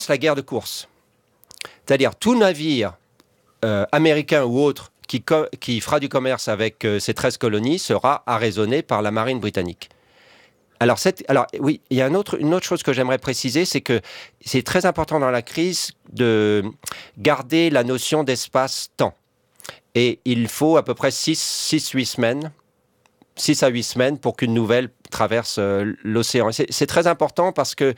la guerre de course. C'est-à-dire, tout navire américain ou autre qui fera du commerce avec ces 13 colonies sera arraisonné par la marine britannique. Alors oui, il y a une autre chose que j'aimerais préciser, c'est que c'est très important dans la crise de garder la notion d'espace-temps. Et il faut à peu près 6 à 8 semaines pour qu'une nouvelle traverse l'océan. C'est très important parce que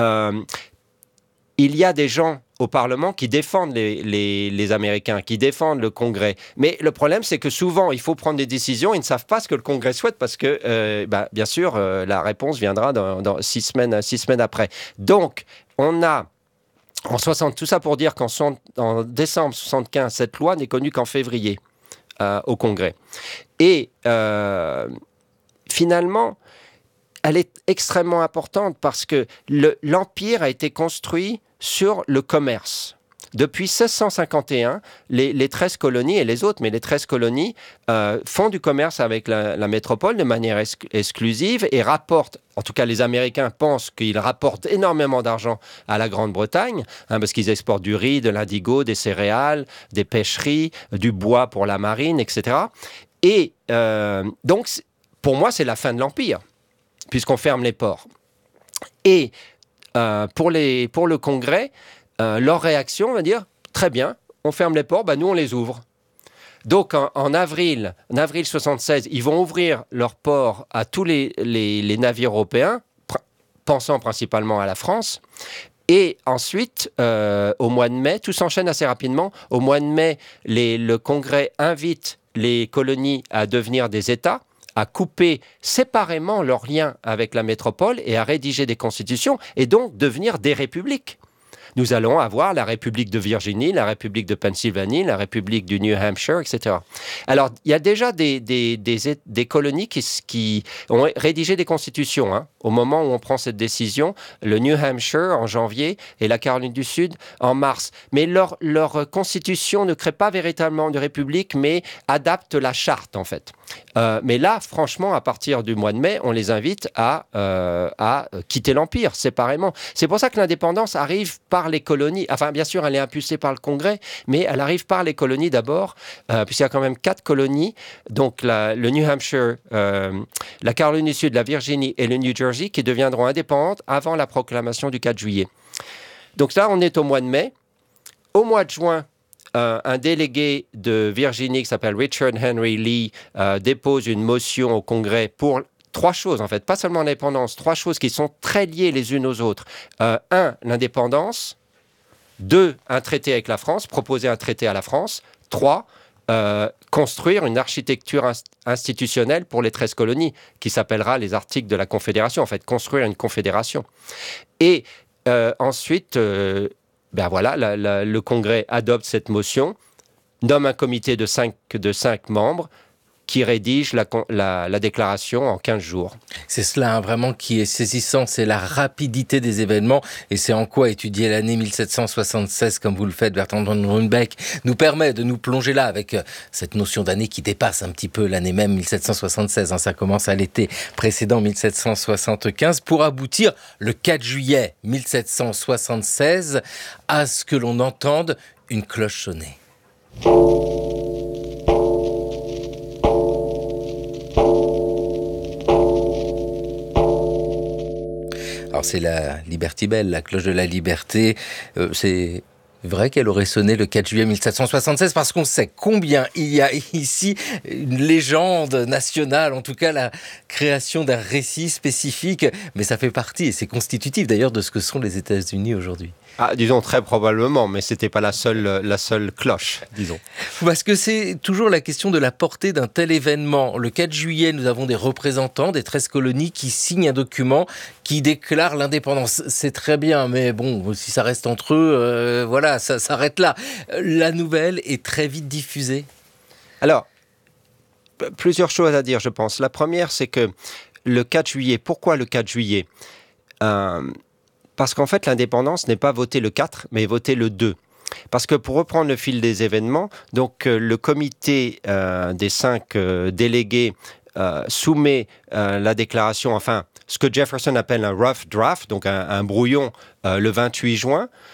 il y a des gens au Parlement qui défendent les Américains, qui défendent le Congrès. Mais le problème, c'est que souvent, il faut prendre des décisions, ils ne savent pas ce que le Congrès souhaite parce que, bien sûr, la réponse viendra dans 6 semaines après. Donc, on a, tout ça pour dire qu'en décembre 1975, cette loi n'est connue qu'en février au Congrès. Et finalement, elle est extrêmement importante parce que l'Empire a été construit sur le commerce. Depuis 1651, les 13 colonies et les autres, mais les 13 colonies font du commerce avec la métropole de manière exclusive et rapportent, en tout cas les Américains pensent qu'ils rapportent énormément d'argent à la Grande-Bretagne, parce qu'ils exportent du riz, de l'indigo, des céréales, des pêcheries, du bois pour la marine, etc. Et donc, pour moi, c'est la fin de l'Empire, puisqu'on ferme les ports. Et pour le Congrès, leur réaction va dire « Très bien, on ferme les ports, nous on les ouvre ». Donc en avril 1976, ils vont ouvrir leurs ports à tous les navires européens, pensant principalement à la France. Et ensuite, au mois de mai, tout s'enchaîne assez rapidement. Au mois de mai, le Congrès invite les colonies à devenir des États, à couper séparément leurs liens avec la métropole et à rédiger des constitutions et donc devenir des républiques. Nous allons avoir la République de Virginie, la République de Pennsylvanie, la République du New Hampshire, etc. Alors, il y a déjà des colonies qui ont rédigé des constitutions. Au moment où on prend cette décision, le New Hampshire en janvier et la Caroline du Sud en mars. Mais leur constitution ne crée pas véritablement de république, mais adapte la charte, en fait. Mais là, franchement, à partir du mois de mai, on les invite à quitter l'Empire séparément. C'est pour ça que l'indépendance arrive par les colonies. Enfin, bien sûr, elle est impulsée par le Congrès, mais elle arrive par les colonies d'abord, puisqu'il y a quand même 4 colonies, donc le New Hampshire, la Caroline du Sud, la Virginie et le New Jersey, qui deviendront indépendantes avant la proclamation du 4 juillet. Donc là, on est au mois de mai. Au mois de juin, un délégué de Virginie qui s'appelle Richard Henry Lee dépose une motion au Congrès pour 3 choses, en fait, pas seulement l'indépendance, 3 choses qui sont très liées les unes aux autres. 1, l'indépendance. 2, un traité avec la France, proposer un traité à la France. 3, construire une architecture institutionnelle pour les 13 colonies, qui s'appellera les articles de la Confédération, en fait, construire une confédération. Et ensuite, le Congrès adopte cette motion, nomme un comité de 5 membres, qui rédige la déclaration en 15 jours. C'est cela vraiment qui est saisissant, c'est la rapidité des événements et c'est en quoi étudier l'année 1776 comme vous le faites, Bertrand von Runebeck, nous permet de nous plonger là avec cette notion d'année qui dépasse un petit peu l'année même 1776. Ça commence à l'été précédent 1775 pour aboutir le 4 juillet 1776 à ce que l'on entende une cloche sonner. Alors c'est la Liberty Bell, la cloche de la liberté. C'est vrai qu'elle aurait sonné le 4 juillet 1776 parce qu'on sait combien il y a ici une légende nationale, en tout cas la création d'un récit spécifique. Mais ça fait partie, et c'est constitutif d'ailleurs de ce que sont les États-Unis aujourd'hui. Disons très probablement, mais c'était pas la seule cloche, disons. Parce que c'est toujours la question de la portée d'un tel événement. Le 4 juillet, nous avons des représentants des 13 colonies qui signent un document qui déclare l'indépendance. C'est très bien, mais bon, si ça reste entre eux, ça s'arrête là. La nouvelle est très vite diffusée. Alors, plusieurs choses à dire, je pense. La première, c'est que le 4 juillet, pourquoi le 4 juillet Parce qu'en fait, l'indépendance n'est pas votée le 4, mais votée le 2. Parce que pour reprendre le fil des événements, donc le comité des 5 délégués soumet la déclaration, enfin, ce que Jefferson appelle un rough draft, donc un brouillon, le 28 juin.